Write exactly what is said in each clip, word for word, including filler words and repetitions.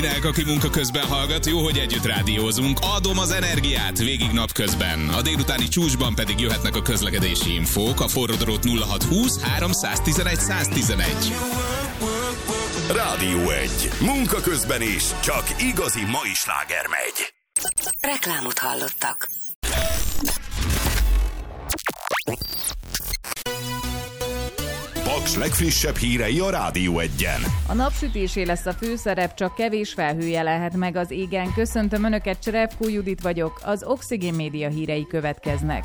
Aki munka közben hallgat, jó, hogy együtt rádiózunk. Adom az energiát végig napközben. A délutáni csúcsban pedig jöhetnek a közlekedési infók. A forrodrót nulla hat húsz három tizenegy száz tizenegy. Rádió egy. Munka közben is. Csak igazi mai sláger megy. Reklámot hallottak. Paks legfrissebb hírei a Rádió egyen. A napsütésé lesz a főszerep, csak kevés felhő jelenhet meg az égen. Köszöntöm Önöket, Cserevkó Judit vagyok, az Oxigén Média hírei következnek.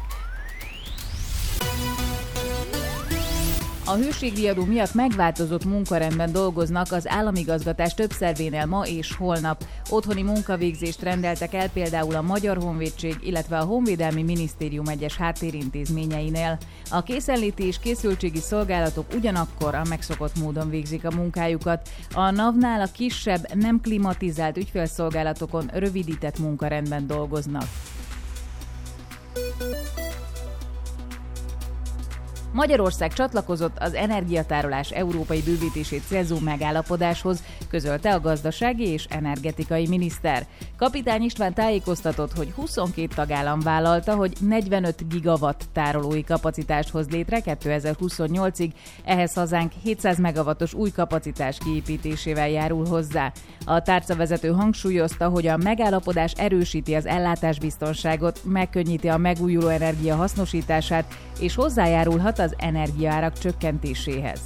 A hőségriadó miatt megváltozott munkarendben dolgoznak az államigazgatás több szervénél ma és holnap. Otthoni munkavégzést rendeltek el például a Magyar Honvédség, illetve a Honvédelmi Minisztérium egyes háttérintézményeinél. A készenléti és készültségi szolgálatok ugyanakkor a megszokott módon végzik a munkájukat. A NAV-nál a kisebb, nem klimatizált ügyfélszolgálatokon rövidített munkarendben dolgoznak. Magyarország csatlakozott az energiatárolás európai bővítését célzó megállapodáshoz, közölte a gazdasági és energetikai miniszter. Kapitány István tájékoztatott, hogy huszonkét tagállam vállalta, hogy negyvenöt gigawatt tárolói kapacitást hoz létre kétezer-huszonnyolcig, ehhez hazánk hétszáz megawattos új kapacitás kiépítésével járul hozzá. A tárcavezető hangsúlyozta, hogy a megállapodás erősíti az ellátásbiztonságot, megkönnyíti a megújuló energia hasznosítását és hozzájárulhat az energiaárak csökkentéséhez.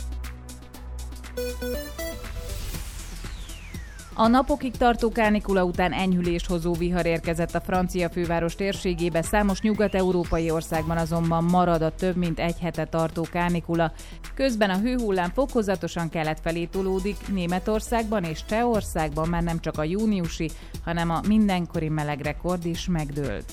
A napokig tartó kánikula után enyhülést hozó vihar érkezett a francia főváros térségébe, számos nyugat-európai országban azonban marad a több mint egy hete tartó kánikula. Közben a hőhullám fokozatosan kelet felé tolódik, Németországban és Csehországban már nem csak a júniusi, hanem a mindenkori melegrekord is megdőlt.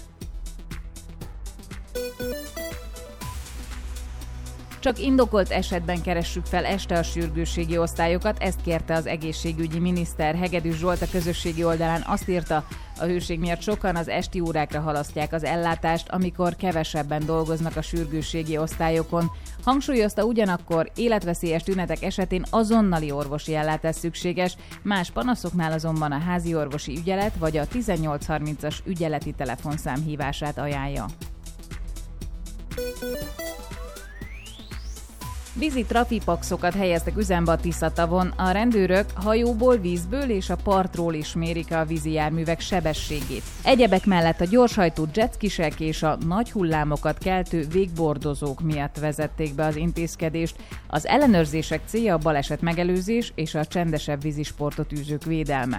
Csak indokolt esetben keressük fel este a sürgősségi osztályokat, ezt kérte az egészségügyi miniszter. Hegedűs Zsolt a közösségi oldalán azt írta, a hőség miatt sokan az esti órákra halasztják az ellátást, amikor kevesebben dolgoznak a sürgősségi osztályokon. Hangsúlyozta ugyanakkor, életveszélyes tünetek esetén azonnali orvosi ellátás szükséges, más panaszoknál azonban a házi orvosi ügyelet vagy a tizennyolc harmincas ügyeleti telefonszám hívását ajánlja. Vízi trafipaxokat helyeztek üzembe a Tisza-tavon. A rendőrök hajóból, vízből és a partról is mérik a vízi járművek sebességét. Egyebek mellett a gyorshajtó jetskisek és a nagy hullámokat keltő végbordozók miatt vezették be az intézkedést. Az ellenőrzések célja a baleset megelőzés és a csendesebb vízisportot űzők védelme.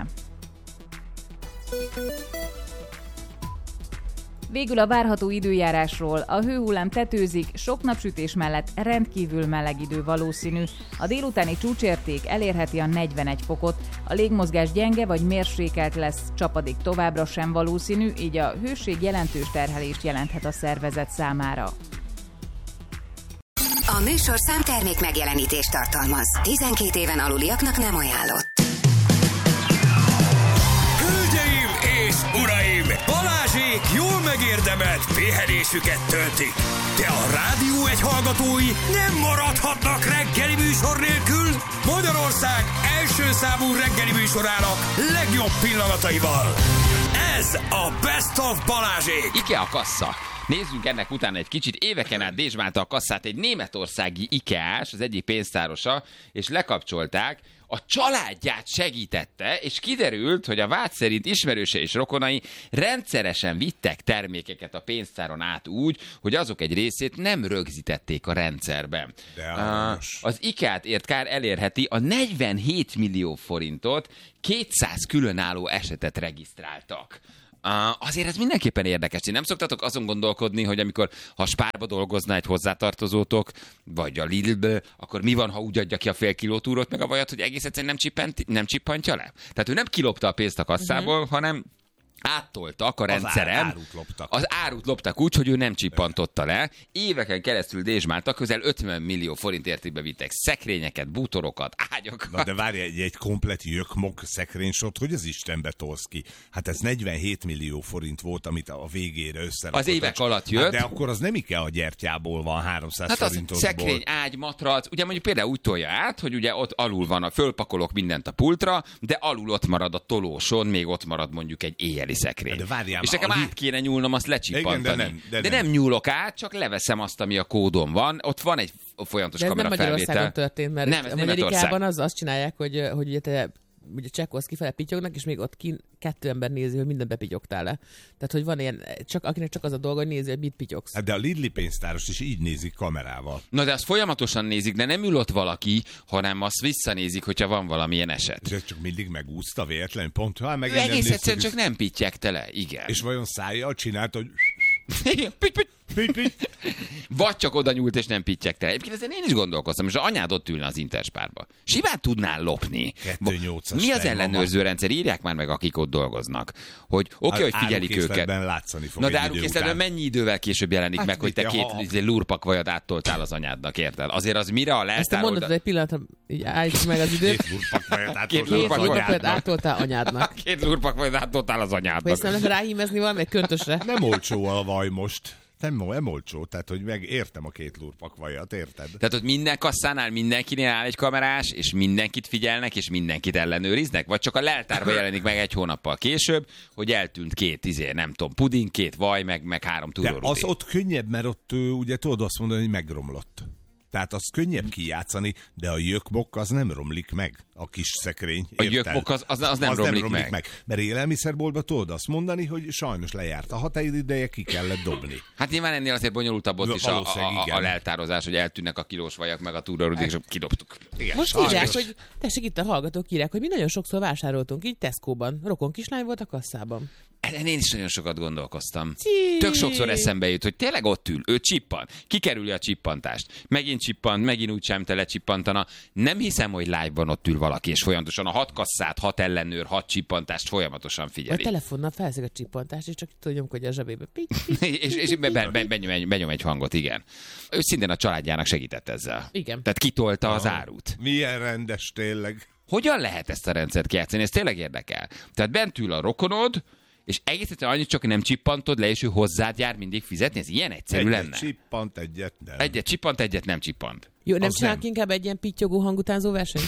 Végül a várható időjárásról. A hőhullám tetőzik, sok napsütés mellett rendkívül meleg idő valószínű. A délutáni csúcsérték elérheti a negyvenegy fokot, a légmozgás gyenge vagy mérsékelt lesz, csapadék továbbra sem valószínű, így a hőség jelentős terhelést jelenthet a szervezet számára. A műsorszám termék megjelenítést tartalmaz. tizenkét éven aluliaknak nem ajánlott. Hölgyeim és uraim! Balázsék jól megérdemelt pihenésüket töltik. De a Rádió egy hallgatói nem maradhatnak reggeli műsor nélkül. Magyarország első számú reggeli műsorának legjobb pillanataival. Ez a Best of Balázsék. IKEA kassa. Nézzünk ennek utána egy kicsit. Éveken át dézsmálta a kasszát egy németországi IKEA-s, az egyik pénztárosa, és lekapcsolták. A családját segítette, és kiderült, hogy a vád szerint ismerőse és rokonai rendszeresen vittek termékeket a pénztáron át úgy, hogy azok egy részét nem rögzítették a rendszerben. Uh, az IKEA-t ért kár elérheti a negyvenhét millió forintot, kétszáz különálló esetet regisztráltak. Uh, azért ez mindenképpen érdekes. Én nem szoktatok azon gondolkodni, hogy amikor ha Spárba dolgozna egy hozzátartozótok, vagy a Lidlbe, akkor mi van, ha úgy adja ki a fél kiló túrót, meg a vajat, hogy egész egyszerűen nem, csippent, nem csippantja le? Tehát ő nem kilopta a pénzt a kasszából, uh-huh. hanem áttoltak a rendszeren. Az árut loptak. Az árut loptak úgy, hogy ő nem csippantotta le. Éveken keresztül dézsmáltak, közel ötven millió forint értékbe vittek szekrényeket, bútorokat, ágyakat. Na de várj, egy, egy komplet jökmok szekrénysort, hogy az Istenbe tolsz ki? Hát ez negyvenhét millió forint volt, amit a végére összerakott. Az évek alatt jött. Hát de akkor az nem IKEA gyertyából van háromszáz Hát az forintosból. szekrény, ágy, matrac, ugye mondjuk például úgy tolja át, hogy ugye ott alul van, a fölpakolok mindent a pultra, de alul ott marad a tolóson, még ott marad mondjuk egy éjjeli szekrény. De várjál, és nekem a... át kéne nyúlnom, azt lecsippantani. Igen, de nem, de de nem. nem nyúlok át, csak leveszem azt, ami a kódon van. Ott van egy folyamatos de ez nem kamerafelvétel. Magyarországon történt, mert nem, ez a Németország. Amerikában az, azt csinálják, hogy, hogy ugye te ugye csekkolsz kifele pityognak, és még ott kin kettő ember nézi, hogy minden bepityogtál le. Tehát, hogy van ilyen, csak, akinek csak az a dolga, hogy nézi, hogy mit pityogsz. Hát de a Lidli pénztáros is így nézik kamerával. Na de azt folyamatosan nézik, de nem ül ott valaki, hanem azt visszanézik, hogyha van valamilyen eset. És ez csak mindig megúszta véletlenül, pont ha meg Egész egyszerűen csak nem pittyegte le, igen. És vajon szájjal csinált, hogy... Igen, pitty, pitty. Pitty, pitty. Vagy csak oda nyúlt és nem pittyegte le. Egyébként ezen én is gondolkoztam, és az anyád ott ülne az Interspárba. Simán tudnál lopni. kettő nyolcas Mi az tej, ellenőrző rendszer? Írják már meg, akik ott dolgoznak. Hogy oké, okay, hogy figyelik őket. Árukészletben látszani fog. Na de egy idő árukészletben után. mennyi idővel később jelenik Hát meg, hogy te mit, két ha- izé, lurpak vajat áttoltál az anyádnak, érted? Azért az mire a Ezt te leltárolda... mondod egy pillanatra, így állíts meg az időt. Két lurpak vajat Két átoltál Két lurpak az lurpapet anyádnak. átoltál anyádnak. Két lurpak vajat áttoltál az Vagy anyádnak. ezt nem lehet ráhímezni valamelyik köntösre? Nem olcsó a vaj most. Nem, nem olcsó, tehát hogy meg értem a két lurpak vajat, érted? Tehát ott minden kasszánál mindenkinél áll egy kamerás, és mindenkit figyelnek, és mindenkit ellenőriznek? Vagy csak a leltárba jelenik meg egy hónappal később, hogy eltűnt két, izé, nem tudom, puding, két vaj, meg, meg három De túrórudi. az ott könnyebb, mert ott ö, ugye tudod azt mondani, hogy megromlott. Tehát az könnyebb kijátszani, de a jökmok az nem romlik meg, a kis szekrény. A érted? jökmok az, az, az nem az romlik, nem romlik meg. meg. Mert élelmiszerboltban tudod azt mondani, hogy sajnos lejárt a határideje, ki kellett dobni. Hát nyilván ennél azért bonyolultabb ott is a, Valószínűleg a, a, a igen. leltározás, hogy eltűnnek a kilós vajak, meg a túrórudik, és kidobtuk. Igen. Most sajnos. írják, hogy tessék, itt a hallgatók írják, hogy mi nagyon sokszor vásároltunk így Tesco-ban. Rokon kislány volt a kasszában. Ezen én is nagyon sokat gondolkoztam. Csí. Tök sokszor eszembe jut, hogy tényleg ott ül, ő csippan, kikerüli a csippantást, megint csippant, megint úgy sem te lecsippantana. Nem hiszem, hogy live-ban ott ül valaki, és folyamatosan a hat kasszát, hat ellenőr, hat csippantást folyamatosan Vagy figyeli. telefonnal felszeg a csippantást, és csak tudja nyomkodja a zsebébe. Pitty, pitty. és és be, be, be, benyom, egy, benyom egy hangot, igen. Ő szintén a családjának segített ezzel. Igen. Tehát kitolta az árut. Milyen rendes tényleg. Hogyan lehet ezt a rendszert kijátszani? Ez tényleg érdekel. Tehát bent ül a rokonod, és egész egyszerűen annyit csak nem csippantod le, és ő hozzád jár mindig fizetni? Ez ilyen egyszerű Egyet lenne? csippant, egyet nem. Egyet csippant, egyet nem csippant. Jó, nem Az csinálunk nem. inkább egy ilyen pittyogó hangutánzó versenyt?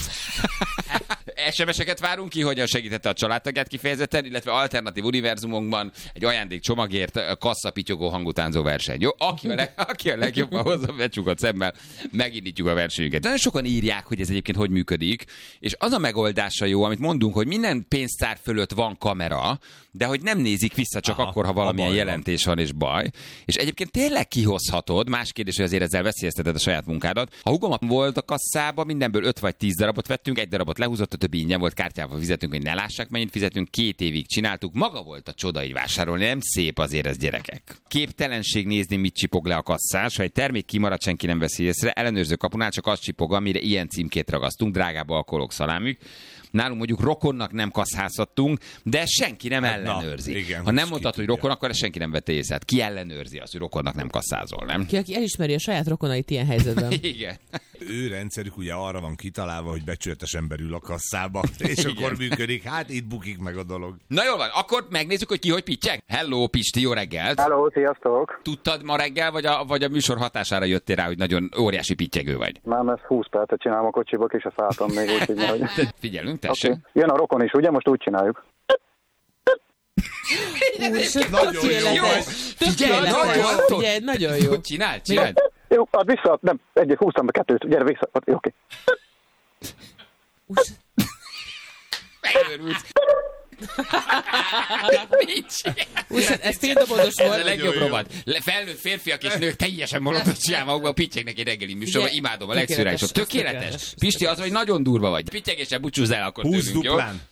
es em es-eket várunk ki, hogyan segítette a családtagját kifejezetten, illetve alternatív univerzumunkban egy ajándékcsomagért kasszapityogó hangutánzó verseny. Jó? Aki a, leg, aki a legjobban hozza becsukott szemmel, megindítjuk a versenyünket. Nagyon sokan írják, hogy ez egyébként hogy működik, és az a megoldása jó, amit mondunk, hogy minden pénztár fölött van kamera, de hogy nem nézik vissza csak Aha, akkor, ha valamilyen ha baj van. jelentés van és baj. És egyébként tényleg kihozhatod, más kérdés, hogy azért ezzel veszélyezteted a saját munkádat. Ha hugom volt a kasszában, mindenből öt vagy tíz darabot vettünk, egy darabot lehúzott, a többi ingyen volt, kártyával fizetünk, hogy ne lássák, mennyit fizetünk, két évig csináltuk. Maga volt a csoda így vásárolni, nem szép azért ez, gyerekek. Képtelenség nézni, mit csipog le a kasszás, ha egy termék kimarad, senki nem veszi észre, ellenőrző kapunál csak azt csipog, amire ilyen címkét ragasztunk, drágább alkoholok, szalámik. Nálunk mondjuk rokonnak nem kasszázhattunk, de senki nem Hát na, ellenőrzi. igen, ha most nem ki mondtad, hogy tudja. rokon, akkor ezt senki nem vette észre. Hát ki ellenőrzi azt, hogy rokonnak nem kasszázol, nem? Ki, aki elismeri a saját rokonait ilyen helyzetben. Igen. Ő rendszerük ugye arra van kitalálva, hogy becsületesen belül a kasszába, és akkor működik. Hát itt bukik meg a dolog. Na jól van, akkor megnézzük, hogy ki hogy pittyeg. Hello, Pisti, jó reggelt! Hello, sziasztok! Tudtad ma reggel, vagy a, vagy a műsor hatására jöttél rá, hogy nagyon óriási pittyegő vagy? Már ezt húsz percet csinálom a kocsiba, és a szálltam még úgy, hogy... Figyelünk, tessék. Okay. Jön a rokon is, ugye? Most úgy csináljuk. Nagyon jó vagy. Figyelj, nagyon, Figyelj, nagyon jó. Csináld, csináld. Jó, add vissza, nem, egyet húztam be, kettőt, gyere vissza, oké. Okay. Megőrült. Mit csinál? Ez féldobodos Ez a volt. legjobb jó. rovat. Le- Felnőtt férfiak és nők teljesen molottot csinálva, magukban pittyegnek egy reggeli műsorban. Ugye, Imádom a legszürálisabb. tökéletes, Tökéletes. tökéletes. Pisti, az, hogy nagyon durva vagy. Pittyegéssel búcsúzz el akkor Húsz tőlünk, jó? duplán.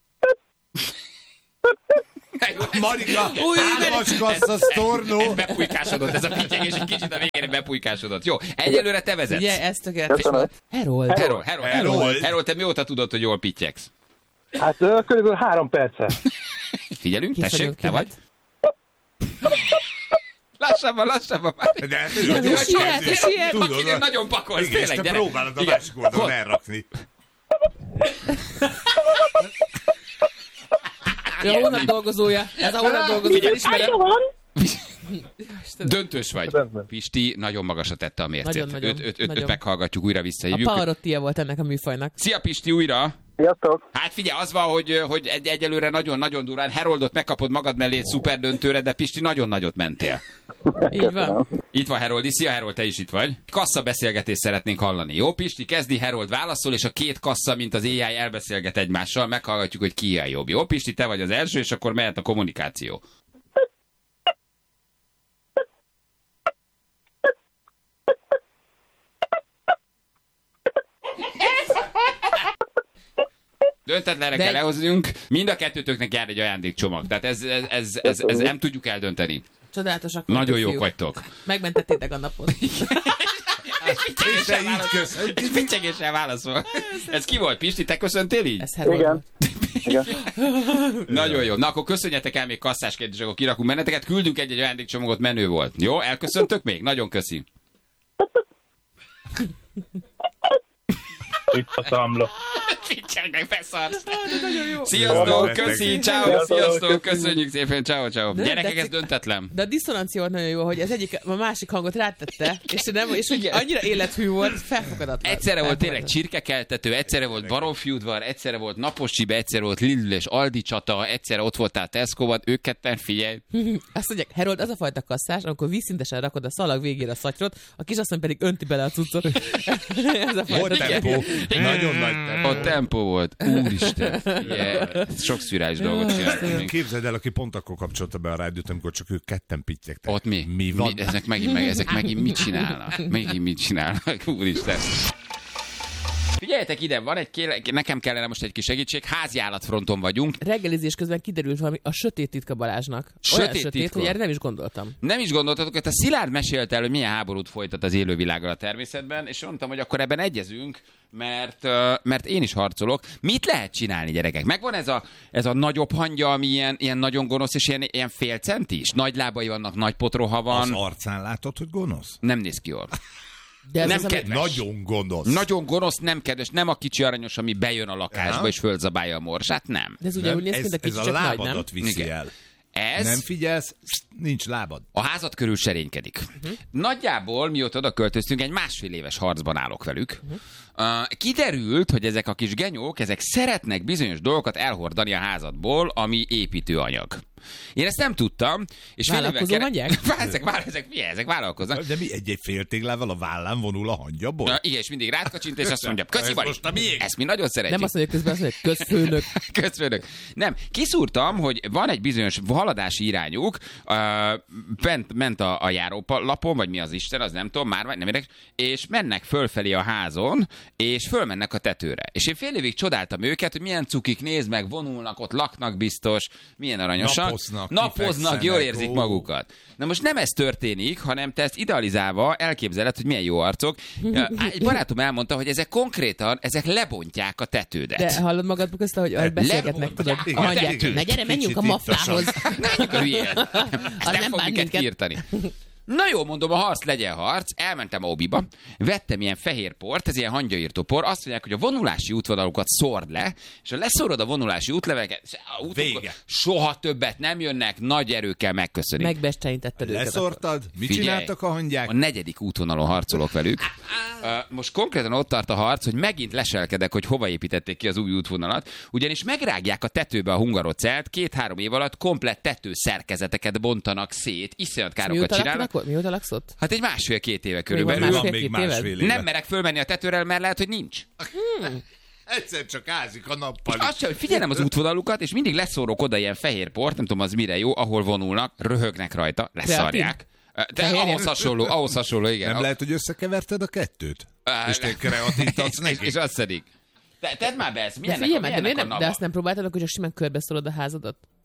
Marika, hármas kassza, sztornó. Ez bepulykásodott, ez a pittyegés egy kicsit a végére bepulykásodott. Jó, egyelőre te vezetsz. Ugye, ez tökéletes Köszönöm. volt. Herold. Herold, Herold, Herold, Herold, te mióta tudod, hogy jól pittyegsz? Hát körülbelül három perce. Figyelünk, Kész tessék, vagyok, te vagy. jöhet. Lassabban, lassabban. De Igen, tudod, siet, hogy- siet. tudod, Akinél nagyon pakolsz, igen, és tényleg, te gyere. próbálod a Igen. másik oldalon elrakni. Ő a hónap dolgozója. Ez a hónap dolgozója, ismerem. Döntős vagy. Rendben. Pisti nagyon magasra tette a mércét. Nagyon, nagyon, Őt, őt, őt, nagyon. őt meghallgatjuk, újra A visszahívjuk. Pavarottia volt ennek a műfajnak. Szia Pisti, újra! Sziasztok! Hát figyelj, az van, hogy, hogy egy, egyelőre nagyon-nagyon durán Heroldot megkapod magad mellé egy szuper döntőre, de Pisti nagyon nagyot mentél. Így van. Itt van Heroldi, szia Herold, te is itt vagy. Kassa beszélgetést szeretnénk hallani. Jó, Pisti, kezdi, Herold válaszol, és a két kassa, mint az á i elbeszélget egymással, meghallgatjuk, hogy ki a jobb. Jó, Pisti, te vagy az első, és akkor mehet a kommunikáció. Döntetlenre De kell egy- lehoznunk. Mind a kettőtöknek jár egy ajándékcsomag. Tehát ez, ez, ez, ez, ez nem tudjuk eldönteni. Csodálatosak. Nagyon vagytok, jók fiúk. vagytok. Megmentettétek a napot. És te így köszönj. Picsegéssel válaszol. Ez ki volt, Pisti? Te köszöntél így? Ez Herold. Igen. Igen. Nagyon jó. Na akkor köszönjetek el még kasszás kérdés, akkor kirakunk benneteket. Küldünk egy-egy ajándékcsomagot, menő volt. Jó, elköszöntök még? Nagyon köszi. Itt a számla. Picsegnek, beszarsz. Jó, Sziasztok, nektek. köszi, ciao, Sziasztok, sziasztok, köszönjük szépen, ciao, ciao. De- Gyerekek, de- ez döntetlen. De a diszonancia volt nagyon jó, hogy az egyik, a másik hangot rátette, és, nem, és hogy annyira élethű volt, felfogadatlan. Egyszerre volt tényleg Felfogadatlan. csirkekeltető, egyszerre volt baromfiudvar, egyszerre volt Naposcsibe, egyszerre volt Lidl és Aldi csata, egyszerre ott voltál Tesco-ban, ők ketten, figyelj. Azt mondják, Herold, az a fajta kasszás, amikor vízszintesen rakod a szalag végére a szatyrot, a kisasszony pedig önti bele a cuccot. Ez a Volt fajta tempó. Nagyon nagy tempó. Ott tempó volt. Úristen. Yeah. Sok szürális dolgot csináltunk. Képzeld el, aki pont akkor kapcsolta be a rádiót, amikor csak ők ketten pittyegtek. Ott mi? Mi van? Mi, ezek, megint, meg, ezek megint mit csinálnak? Megint mit csinálnak? Úristen. Figyeljetek ide, van egy kéle, nekem kellene most egy kis segítség, háziállatfronton vagyunk. Reggelizés közben kiderült valami a sötét titka Balázsnak. Olyan Sötét sötét, titka? hogy erre nem is gondoltam. Nem is gondoltatok, hogy a Szilárd mesélte el, hogy milyen háborút folytat az élővilággal a természetben, és mondtam, hogy akkor ebben egyezünk, mert, ö, mert én is harcolok. Mit lehet csinálni, gyerekek? Megvan ez a, ez a nagyobb hangya, ami ilyen, ilyen nagyon gonosz, és ilyen, ilyen fél centis? Nagy lábai vannak, nagy potroha van. Az arcán látod, hogy gonosz? Nem néz ki jól. De ez Nem az, ami- kedves. Nagyon gonosz. Nagyon gonosz, nem kedves, nem a kicsi aranyos, ami bejön a lakásba Ja. és fölzabálja a morsát, nem. De ez ugye Nem, úgy néz ki, ez, mint a ez kicsi, a csak nagy, nem? lábadat viszi Igen. el. Ez Nem figyelsz, nincs lábad. a házad körül serénykedik. Uh-huh. Nagyjából, mióta oda költöztünk, egy másfél éves harcban állok velük. Uh-huh. Uh, kiderült, hogy ezek a kis genyók, ezek szeretnek bizonyos dolgokat elhordani a házadból, ami építőanyag. Én ezt nem tudtam. És fél évvel Vállalkozó kere- vagyok? ezek, vál, ezek, mi, ezek vállalkoznak. De mi egy-egy féltéglával a vállán vonul a hangyaból? Uh, igen, és mindig rákacsint, és azt mondja, köszi, Ez Bali, most a miénk. ezt mi nagyon szeretjük. Nem azt mondja közben, azt mondja, közfőnök. Közfőnök. Nem, kiszúrtam, hogy van egy bizonyos haladási irányuk, uh, bent, ment a, a járólapon, vagy mi az Isten, az nem tudom, már vagy nem érdekes, és mennek fölfelé a házon, és fölmennek a tetőre. És én fél évig csodáltam őket, hogy milyen cukik, nézd meg, vonulnak, ott laknak biztos, milyen aranyosak. Napoznak, Napoznak, kifekszenek, jól érzik ó. magukat. Na most nem ez történik, hanem te ezt idealizálva elképzeled, hogy milyen jó arcok. Egy barátom elmondta, hogy ezek konkrétan, ezek lebontják a tetődet. De hallod magad közben, hogy ahogy beszélgetnek, tudod, Igen, mondják, igen. na gyere, menjünk a Kicsit maflához. Menjünk a hülyén. Ezt Az nem nem fog bánt minket minket. kiirtani. Na jó, mondom, a harc legyen harc. Elmentem a Obiba, vettem ilyen fehér port, ez ilyen hangyaírtó por. Azt mondják, hogy a vonulási útvonalukat szórd le, és ha leszórod a vonulási útleveleket, a útok Vége. soha többet nem jönnek, nagy erőkkel megköszönik. Megbestenítetted őket. Leszortad? Mit Figyelj, csináltak a hangyák? A negyedik útvonalon harcolok velük. Uh, Most konkrétan ott tart a harc, hogy megint leselkedek, hogy hova építették ki az új útvonalat, ugyanis megrágják a tetőbe a hungarocelt, két-három év alatt komplett tetőszerkezeteket bontanak szét, iszonyat károkat Mióta csinálnak. laknak ott? Mióta laksz ott? Hát egy másfél-két éve van körülbelül. Van másfél- még két másfél éved? éve. Nem merek fölmenni a tetőre, mert lehet, hogy nincs. Egyszer csak ázik a nappal. Azt sem, hogy figyelem az útvonalukat, és mindig leszórok oda ilyen fehér port, nem tudom az mire jó, ahol vonulnak, röhögnek rajta, leszarják. De Fehérje? ahhoz hasonló, ahhoz hasonló, igen. Nem lehet, hogy összekeverted a kettőt? Á, És te kreatint adsz és, neki? és azt szedik. Te, tedd már be ezt, De milyennek, figyelj a, meg, de, milyennek miért a nem, nava? de azt nem próbáltad, hogy csak simán körbe szólod a házadat?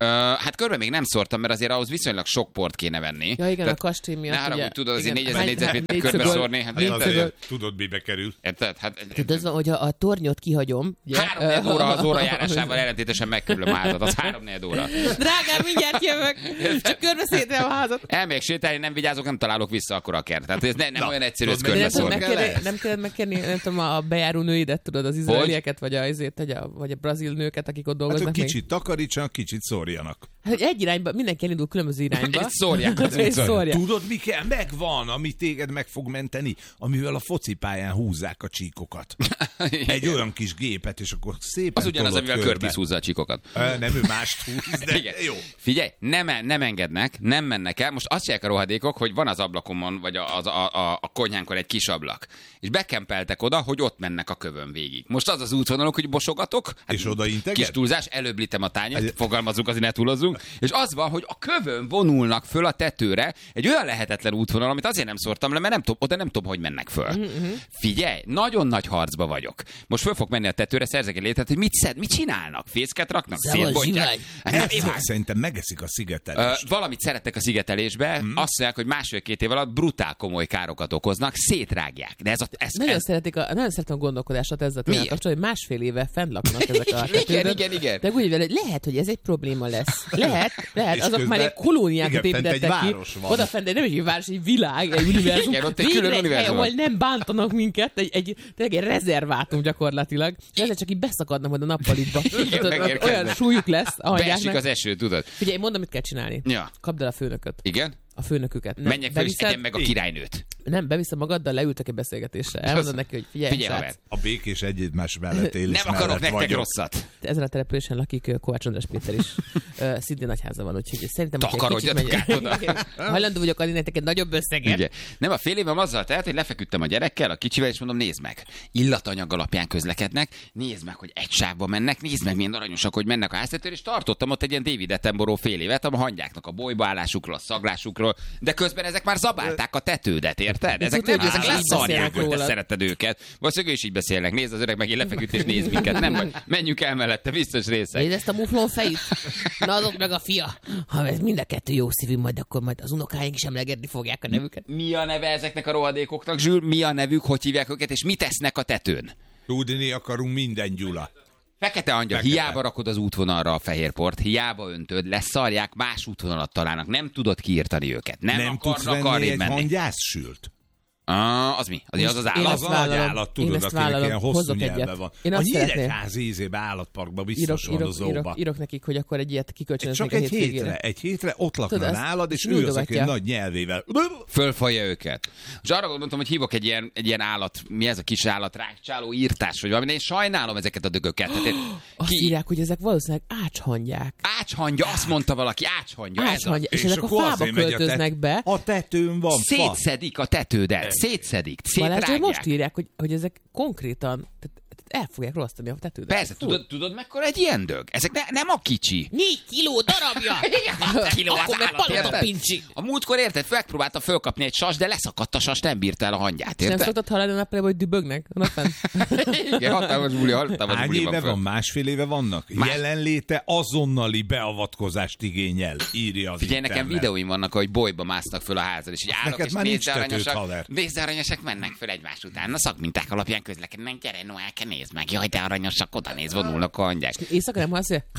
Ö, hát körbe még nem szórtam, mert azért ahhoz viszonylag sok port kéne venni. Ja, igen, Tehát a kastély miatt. ne haragudj, ugye, tudod, azért igen, négyezer hány- négyzetméter négy körbe szögöl- szórni. Hát négy érted? szögöl- Tudod, mibe kerül. Érted? Hát, Tehát ez van, hogy a, a tornyot kihagyom. Ugye? három óra az óra járásával ellentétesen megkerül a házat. Az három óra. Drágám, mindjárt jövök. Csak körbeszédem a házat. Elmegyek sétálni, nem vigyázok, nem találok vissza akkor a kert. Tehát ez ne, nem Na, olyan egyszerű, ez tudod, De körbe nem, tudom szórni. kell megkérni, ezt? nem kellett megkérni, nem tudom, a bejáró nőidet, tudod, az izraelieket, vagy a, azért, vagy a, vagy a brazil nőket, akik ott Hát, dolgoznak hogy még. kicsit takarítsanak, kicsit szórjanak. Hát, hogy egy irányba, mindenki elindul különböző irányba. És szórják az És szórják. Tudod, mi kell? Megvan, ami téged meg fog menteni, amivel a focipályán húzzák a csíkokat. Egy olyan kis gépet, és akkor szépen Az ugyanaz, tolod amivel körbe. Curtis húzza a csíkokat. Ö, Nem, ő mást húz, de Igen. jó. Figyelj, nem, nem engednek, nem mennek el. Most azt csinálják a rohadékok, hogy van az ablakomon, vagy a, a, a, a konyhánkon egy kis ablak. És bekempeltek oda, hogy ott mennek a kövön végig. Most az az útvonalok, hogy bosogatok. Hát És oda integet? Kis túlzás, előbb litem a tányért, Ez- fogalmazunk, azért ne túlozzunk. És az van, hogy a kövön vonulnak föl a tetőre egy olyan lehetetlen útvonal, amit azért nem szórtam le, mert nem tudom, oda nem tudom, hogy mennek föl. Figyelj, nagyon nagy harcba vagyok. Most föl fog menni a tetőre, szerzek egy létet, hogy mit, szed, mit csinálnak? Fészket raknak? Zavas Szétbontják? zsivány. Hát nem, Ezek szerintem megeszik a Ö, szigetelést. valamit szerettek a szigetelésbe, mm. azt mondják, hogy másfél-két év alatt brutál komoly károkat okoznak, szétrágják. De ez a, ez, Nagyon, ez, szeretik a, nagyon szeretem a gondolkodását ezzel Miért? kapcsolatban, hogy másfél éve fenn laknak ezek a Igen, tetőben. igen, igen. De úgy vele, hogy lehet, hogy ez egy probléma lesz. Lehet, lehet. És Azok közben- már egy kolóniákat igen, fent egy építettek ki. város van. Oda fent, de nem egy város, egy világ, egy univerzum. Igen, ott egy Végre külön egy univerzum hely, van. ahol nem bántanak minket, egy, egy, tényleg egy rezervátum gyakorlatilag. És ezzel csak így beszakadnak majd a nappalitba. Tudod, megérkeznek. olyan súlyuk lesz a beesik hangyáknak. az eső, tudod? Figyelj, mondom, mit kell csinálni. Ja. Kapd el a főnököt. Igen? A főnöküket. Nem, Menjek fel és beviszed- egyen meg a királynőt. Nem, beviszed magaddal, leültek egy beszélgetésre. Elmondod neki, hogy figyelj, Figyelj, srác, haver. A békés egymás mellett élés Nem akarok mellett nektek vagyok. rosszat. ezen a településen lakik ö, Kovács András Péter is. Ö, Szintén nagyháza van, úgyhogy szerintem... hogyha egy Takarodjatok kicsit át megy- oda. Hajlandó vagyok adni nektek egy nagyobb összeget. Ugye. Nem, a fél évem azzal telt, hogy lefeküdtem a gyerekkel, a kicsivel, és mondom, nézd meg. Illatanyag alapján közlekednek, nézd meg, hogy egy sávba mennek, nézd meg, milyen aranyosak, hogy mennek a háztetőre, és tartottam ott egy ilyen David Attenborough fél évet, a hangyáknak a bolybaállásukról, a szaglásukról, de közben ezek már zabálták a tetődet, érted? Ezek tudod, nem, hogy ezek ezek így leszarják, beszélnek hogy te rólad. szereted őket. Valószínűleg ő is így beszélnek. Nézd, az öreg meg én lefeküdt, és nézd minket. Nem, vagy menjünk el mellette, biztos részek. Nézd ezt a muflon fejét? Na azok meg a fia. Ha ez mind a kettő jó szívű, majd akkor majd az unokáink is emlegetni fogják a nevüket. Mi a neve ezeknek a rohadékoknak, Zsül? Mi a nevük, hogy hívják őket, és mit tesznek a tetőn? Tudni akarunk minden, Gyula. Fekete angyal, Fekete. hiába rakod az útvonalra a fehérport, hiába öntöd, leszarják, más útvonalat találnak, nem tudod kiírtani őket. Nem, Nem tudsz akarnak venni arrébb egy menni. hangyászsült? Ah, az mi? Az az, az Én állat? Az ezt a nagy vállalom. állat, Én tudod, ezt akinek vállalom. ilyen hosszú Hozok nyelve egyet. van. Én A azt szeretném. Nyíregyházi ízébe állatparkban Írok, biztos van írok, az írok, óba. írok nekik, hogy akkor egy ilyet kikölcsönöznék Csak a egy hétvégére. hétre, egy hétre ott lakna Tudod, azt nálad, és ő az, nyújtogatja. aki egy nagy nyelvével. Fölfalja őket. És arra gondoltam, hogy hívok egy ilyen, egy ilyen állat, mi ez a kis állat, rákcsáló írtás, vagy valami, de én sajnálom ezeket a dögöket. Tehát én, Azt ki, írják, hogy ezek valószínűleg ácshangyák. ácshangya, azt mondta valaki, ácshangya. Ez a, Ácshangya. És ezek a akkor fába azért megy a tet- költöznek be. A tetőn van fa. szétszedik a tetődet, szétszedik, Balázs, szétrágják. most írják, hogy, hogy ezek konkrétan tehát, tehát el fogják rossztani a tetődet. Persze, tudod, tudod mekkora egy ilyen dög? Ezek ne, nem a kicsi. Négy kiló darabja! Kiló az Akkor meg állat, palota érted? pincsi. A múltkor érted, megpróbálta fölkapni egy sas, de leszakadt a sas, nem bírta el a hangyát, Nem érted? szoktad hallani a nappalában, hogy dübögnek? A napfent? Igen, hatalmas buli, hatalmas Hány buli éve van, van? föl. Másfél éve vannak? Más- Jelenléte azonnali beavatkozást igényel, írja az Figyelj, nekem internet. videóim vannak, hogy bolyba másznak föl a házad, és így állok, neked és már nézd, nincs tetőd, aranyosak, haver. nézd, aranyosak mennek föl egymás után. Na szakminták alapján közlekednek, gyere, Noelke, nézd meg, jaj, de aranyosak, oda néz, vonulnak a hangyák. Éjszaka nem hallasz, hogy...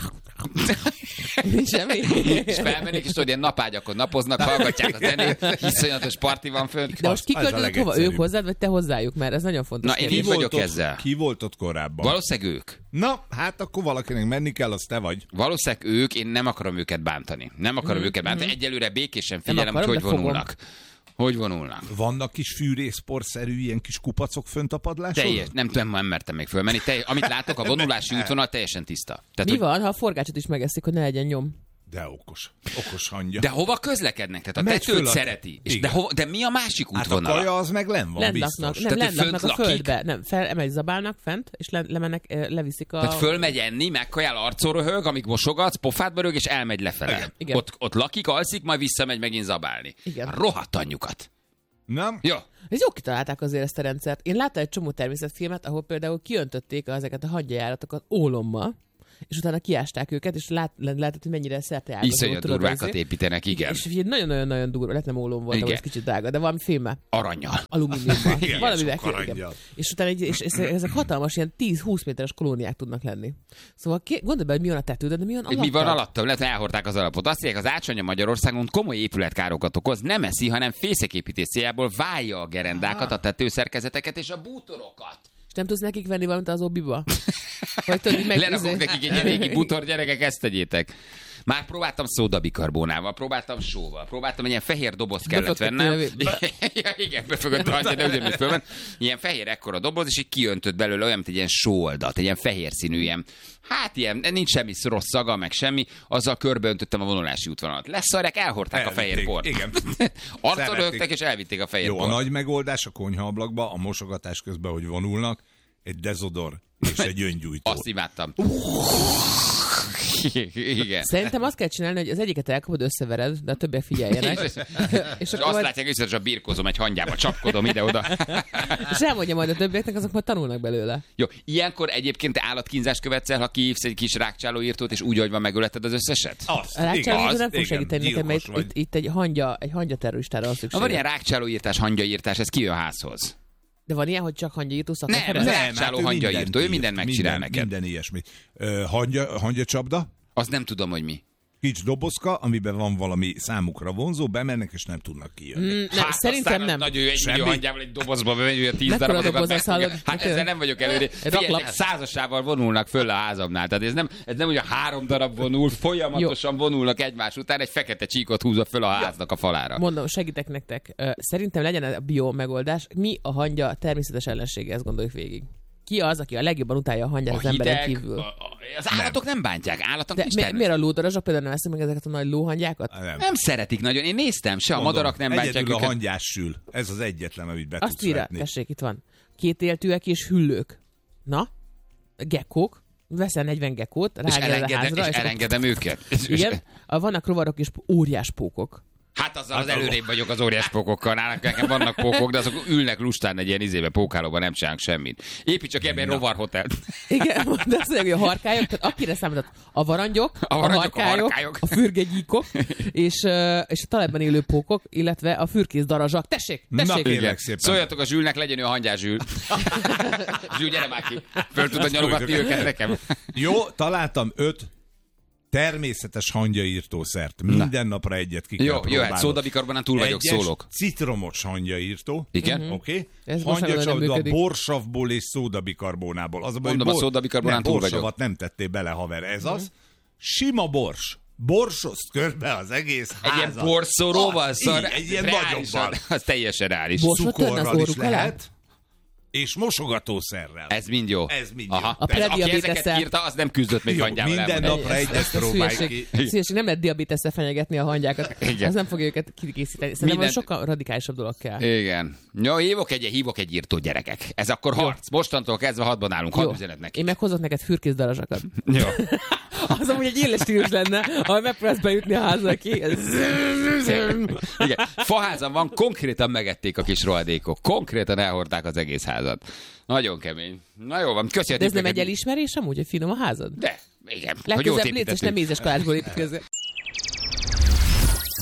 Nincs semmi. És felmennék, és tudod, ilyen napágyakon napoznak, hallgatják a zenét, iszonyatos parti van fönt. De most Az- az a kiköltözött hova? legegyszerűbb. Ők hozzád, vagy te hozzájuk? Mert ez nagyon fontos. Na, én kérdés. így vagyok ezzel. Ki volt ott korábban? Valószínűleg ők. Na, hát akkor valakinek menni kell, az te vagy. Valószínűleg ők, én nem akarom őket bántani. Nem akarom mm, őket bántani. Egyelőre békésen Nem figyelem, hogy akarom, hogy de fogom. vonulnak. Hogy vonulnak. Vannak kis fűrészporszerű ilyen kis kupacok fönt a padláson? Teljes, nem tudom, nem mertem még fölmenni. Telj, amit látok, a vonulási útvonal teljesen tiszta. Tehát, Mi hogy, van, ha a forgácsot is megeszik, hogy ne legyen nyom? De okos. Okos hangja. de hova közlekednek? Tehát a Megy föl tetőt a- szereti. És de, Igen. hova, de mi a másik hát a útvonala? kaja az meg len van, Lent biztos. laknak, nem, Tehát ő lent laknak a fönt lakik? földbe. Nem, fel, emegy zabálnak fent, és le, lemennek, eh, leviszik a... Tehát fölmegy enni, megkajál, arcon röhög, amíg mosogatsz, pofádba rög, és elmegy lefele. Igen. Igen. Ott, ott lakik, alszik, majd visszamegy megint zabálni. Igen. Rohadt anyjukat. Nem? Jó. Ez jó kitalálták azért ezt a rendszert. Én láttam egy csomó természetfilmet, ahol például kiöntötték ezeket a hangyajáratokat ólommal, és utána kiásták őket, és lát, lehetett, hogy mennyire szerte ágazó. Iszonyat durvákat építenek, igen. És ugye nagyon-nagyon-nagyon durva, lehet nem ólom volt, ez kicsit drága, de valami filmmel. Aranyjal. Alumíniumban. Igen, Valamivel. sok aranyjal. És utána egy, és ezek hatalmas, ilyen tíz-húsz méteres kolóniák tudnak lenni. Szóval ké, gondolj be, hogy mi van a tetődön, de mi van alattad? Mi van alattam? Lehet, elhordták az alapot. Azt mondják, az ásvanya Magyarországon komoly épületkárokat okoz, nem eszi, hanem fészeképítés céljából válja a gerendákat, a tetőszerkezeteket és a bútorokat. És nem tudsz nekik venni valamit az obiba? Vagy tudod, meg... Lerakok nekik egy régi bútor, gyerekek, ezt tegyétek. Már próbáltam szódabikarbónával, próbáltam sóval, próbáltam, egy ilyen fehér doboz kellett vennem. Ja, igen, befögött rajta, de ugyanúgy fölment. Ilyen fehér ekkora doboz, és így kiöntött belőle olyan, mint egy ilyen sóoldat, egy ilyen fehér színű, ilyen, hát ilyen, nincs semmi rossz szaga, meg semmi, azzal körbeöntöttem a vonulási útvonalat. Leszarják, elhordták elvitték, a fehér port. Igen. Arcra rögtek, és elvitték a fehér Jó, port. a nagy megoldás a konyhaablakba, a mosogatás közben, hogy vonulnak, egy dezodor és egy öngyújtó. Azt imádtam. Igen. Szerintem azt kell csinálni, hogy az egyiket elkapod, összevered, de a többiek figyeljenek. és, és azt majd... látják, hogy a birkózom egy hangyába, csapkodom ide-oda. És elmondja majd a többieknek, azok majd tanulnak belőle. Jó, ilyenkor egyébként állatkínzást követsz el, ha kihívsz egy kis rákcsálóírtót, és úgy, hogy van, megöleted az összeset? Azt, a rákcsálóírtó nem fog igen, segíteni nekem, mert itt, itt egy hangya, egy hangya terroristára van szükség. Ha van ilyen rákcsálóírtás, hangyaírtás, ez kijön házhoz. De van ilyen, hogy csak hangyaírtó szakember? Nem, nem, rákcsáló hangyaírtó, ő mindent megcsinál minden, neked. Minden ilyesmi. Uh, hangya, hangyacsapda? Azt nem tudom, hogy mi. Kis dobozka, amiben van valami számukra vonzó, bemennek és nem tudnak kijönni. Mm, nem, hát szerintem nem. Nagyon egy millió hangyával egy dobozba bemegy, hogy a tíz darabokat megfogja. Hát ezzel nem vagyok előre. Figyelj, százasával vonulnak föl a házamnál. Tehát ez nem, ez nem, hogy a három darab vonul, folyamatosan vonulnak egymás után, egy fekete csíkot húzza föl a háznak a falára. Mondom, segítek nektek. Szerintem legyen a bio megoldás. Mi a hangya természetes ellensége, ezt gondoljuk végig. Ki az, aki a legjobban utálja a hangyát az emberen kívül? A, a, az állatok nem, nem bántják, állatok de nincs mi, miért a lódarazsok például nem eszik meg ezeket a nagy lóhangyákat? Nem. nem szeretik nagyon, én néztem, se Mondom, a madarak nem bántják egyedül őket. a hangyás sül. Ez az egyetlen, amit be azt tudsz írja, vetni. tessék, itt van. Kétéltőek és hüllők. Na? Gekkók. Veszel negyven gekkót, és ráged a elengedem, házra. és elengedem őket. Igen, vannak rovarok és óriás pókok. Hát azzal az előrébb vagyok az óriás pókokkal. Nálunk nekem vannak pókok, de azok ülnek lustán egy ilyen izébe, pókálóban, nem csinálnak semmit. Építs ebben rovarhotelt. Igen, de azt mondja, hogy a harkályok, tehát akire számított a varangyok, a, a, varangyok, harkályok, a harkályok, a fürgegyíkok, és, és a talajban élő pókok, illetve a fürkész darazsak. Tessék, tessék! Na, szóljatok a Zsülnek, legyen ő a hangyás Zsül. Zsül, gyere már ki. Föl tudod nyalogatni őket nekem. Jó, találtam öt természetes hangyaírtószert. Minden Na. napra egyet ki kell Jó, próbálnod. jöhet, szódabikarbonán túl vagyok, Egyes szólok. citromos hangyaírtó. Igen. Uh-huh. Oké. Okay. Hangyacsapda borsavból és szódabikarbónából. Az a baj, Mondom, bor... a szódabikarbonán nem, túl vagyok. borsavat nem tettél bele, haver. Ez uh-huh. az. Sima bors. Borsoszt körbe az egész egy házat. Egy ilyen porszóróval szar. Egy ilyen nagyobban. Az teljesen reális. Cukorral is lehet. És mosogatószerrel. Ez mind jó. Ez mind Aha. jó. A prediabétesszel írta, az nem küzdött még jó, hangyával. minden elmondani. napra egyet próbálj ki. Szívesség, nem lehet diabétesszel fenyegetni a hangyákat. Igen. Az nem fogja őket kikészíteni. Szerintem Minden... sokkal radikálisabb dolog kell. Igen. Jó, hívok egy, hívok egy írtó, gyerekek. Ez akkor harc. Jó. Mostantól kezdve hadban állunk. Hadd üzenet neki. Én meghozok neked fürkész darazsakat. Jó. Az amúgy egy éles stílus lenne, ha megpróbálsz bejutni a házra ki. Igen. Faházam van, konkrétan megették a kis rohadékok. Konkrétan elhordták az egész házat. Nagyon kemény. Na jó van, köszönjük. De ez nem egy elismerés amúgy, hogy finom a házad? De, igen. Legközelebb létszes nem mézes kalácsból építkezzél.